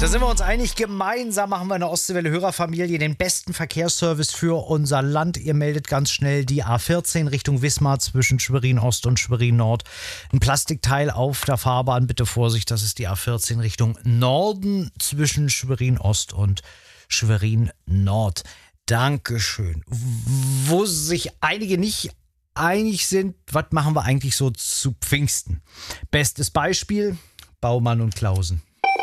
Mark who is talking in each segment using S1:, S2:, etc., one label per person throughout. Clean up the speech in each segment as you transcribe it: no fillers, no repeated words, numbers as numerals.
S1: Da sind wir uns einig, gemeinsam machen wir in der Ostseewelle Hörerfamilie den besten Verkehrsservice für unser Land. Ihr meldet ganz schnell die A14 Richtung Wismar zwischen Schwerin Ost und Schwerin Nord. Ein Plastikteil auf der Fahrbahn, bitte Vorsicht, das ist die A14 Richtung Norden zwischen Schwerin Ost und Schwerin Nord. Dankeschön. Wo sich einige nicht einig sind, was machen wir eigentlich so zu Pfingsten? Bestes Beispiel, Baumann und Klausen.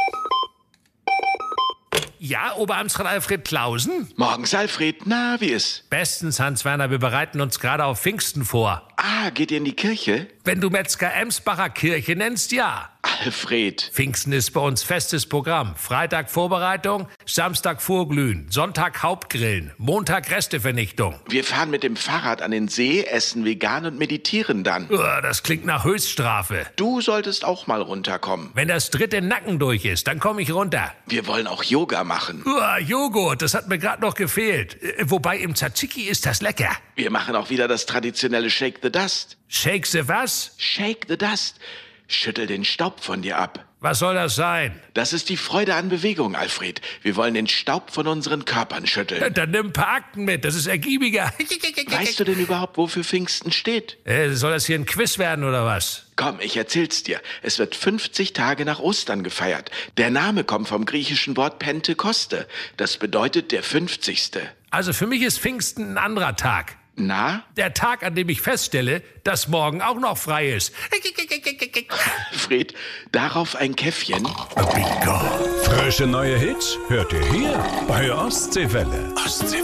S2: Ja, Oberamtsrat Alfred Klausen?
S3: Morgens, Alfred. Na, wie ist?
S2: Bestens, Hans-Werner, wir bereiten uns gerade auf Pfingsten vor.
S3: Ah, geht ihr in die Kirche?
S2: Wenn du Metzger-Emsbacher Kirche nennst, ja.
S3: Alfred.
S2: Pfingsten ist bei uns festes Programm. Freitag Vorbereitung, Samstag Vorglühen, Sonntag Hauptgrillen, Montag Restevernichtung.
S3: Wir fahren mit dem Fahrrad an den See, essen vegan und meditieren dann.
S2: Das klingt nach Höchststrafe.
S3: Du solltest auch mal runterkommen.
S2: Wenn das dritte Nacken durch ist, dann komme ich runter.
S3: Wir wollen auch Yoga machen.
S2: Joghurt, das hat mir gerade noch gefehlt. Wobei im Tzatziki ist das lecker.
S3: Wir machen auch wieder das traditionelle Shake the Dust.
S2: Shake the was?
S3: Shake the Dust. Schüttel den Staub von dir ab.
S2: Was soll das sein?
S3: Das ist die Freude an Bewegung, Alfred. Wir wollen den Staub von unseren Körpern schütteln.
S2: Dann nimm ein paar Akten mit, das ist ergiebiger.
S3: Weißt du denn überhaupt, wofür Pfingsten steht?
S2: Soll das hier ein Quiz werden oder was?
S3: Komm, ich erzähl's dir. Es wird 50 Tage nach Ostern gefeiert. Der Name kommt vom griechischen Wort Pentekoste. Das bedeutet der 50.
S2: Also für mich ist Pfingsten ein anderer Tag.
S3: Na?
S2: Der Tag, an dem ich feststelle, dass morgen auch noch frei ist.
S3: Fred, darauf ein Käffchen.
S4: Frische neue Hits hört ihr hier bei Ostseewelle.